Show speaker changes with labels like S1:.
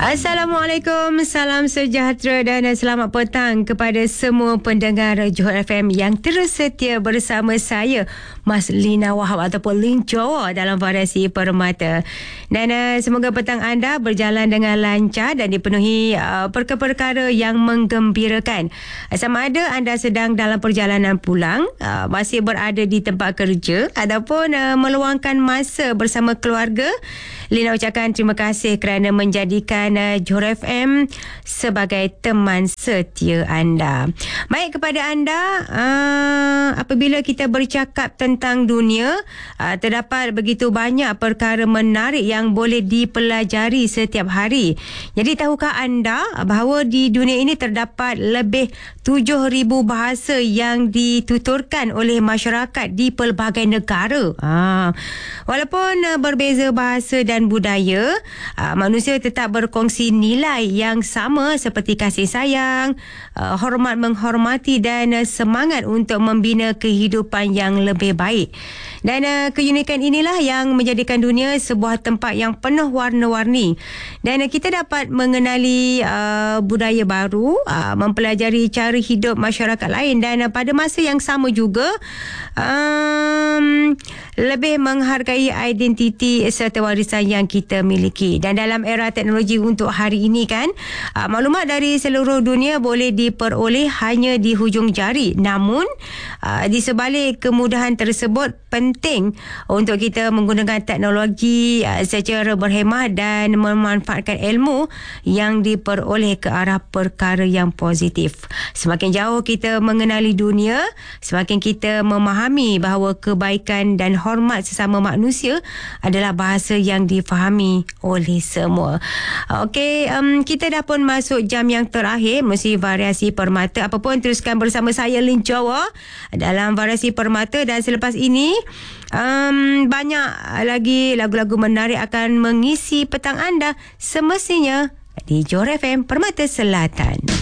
S1: Assalamualaikum, salam sejahtera dan selamat petang kepada semua pendengar Johor FM yang terus setia bersama saya, Mas Lina Wahab ataupun Lin Jawa dalam Variasi Permata. Dan semoga petang anda berjalan dengan lancar dan dipenuhi perkara-perkara yang menggembirakan. Sama ada anda sedang dalam perjalanan pulang, masih berada di tempat kerja ataupun meluangkan masa bersama keluarga, Lina ucapkan terima kasih kerana menjadikan Johor FM sebagai teman setia anda. Baik, kepada anda, apabila kita bercakap tentang dunia, terdapat begitu banyak perkara menarik yang boleh dipelajari setiap hari. Jadi tahukah anda bahawa di dunia ini terdapat lebih 7,000 bahasa yang dituturkan oleh masyarakat di pelbagai negara. Walaupun berbeza bahasa dan budaya, manusia tetap berkongsi nilai yang sama seperti kasih sayang, hormat menghormati dan semangat untuk membina kehidupan yang lebih baik. Dan keunikan inilah yang menjadikan dunia sebuah tempat yang penuh warna-warni. Dan kita dapat mengenali budaya baru, mempelajari cara hidup masyarakat lain dan pada masa yang sama juga lebih menghargai identiti serta warisan yang kita miliki. Dan dalam era teknologi untuk hari ini kan, maklumat dari seluruh dunia boleh diperoleh hanya di hujung jari. Namun di sebalik kemudahan tersebut, penting untuk kita menggunakan teknologi secara berhemah dan memanfaatkan ilmu yang diperoleh ke arah perkara yang positif. Semakin jauh kita mengenali dunia, semakin kita memahami bahawa kebaikan dan hormat sesama manusia adalah bahasa yang difahami oleh semua. Okey, kita dah pun masuk jam yang terakhir mesti Variasi Permata. Apapun teruskan bersama saya Lin Jawa dalam Variasi Permata, dan selepas ini banyak lagi lagu-lagu menarik akan mengisi petang anda semestinya di Johor FM Permata Selatan.